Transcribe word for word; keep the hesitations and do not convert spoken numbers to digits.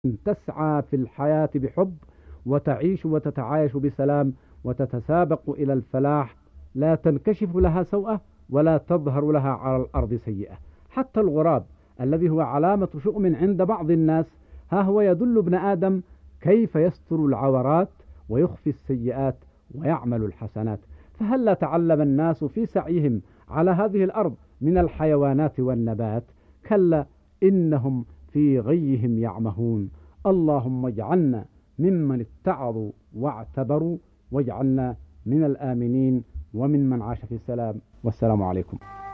تسعى في الحياة بحب، وتعيش وتتعايش بسلام، وتتسابق إلى الفلاح، لا تنكشف لها سوءة ولا تظهر لها على الأرض سيئة. حتى الغراب الذي هو علامة شؤم عند بعض الناس، ها هو يدل ابن آدم كيف يستر العورات ويخفي السيئات ويعمل الحسنات. فهل تعلم الناس في سعيهم على هذه الأرض من الحيوانات والنبات؟ كلا، إنهم في غيهم يعمهون. اللهم اجعلنا ممن اتعظوا واعتبروا، واجعلنا من الآمنين ومن من عاش في السلام. والسلام عليكم.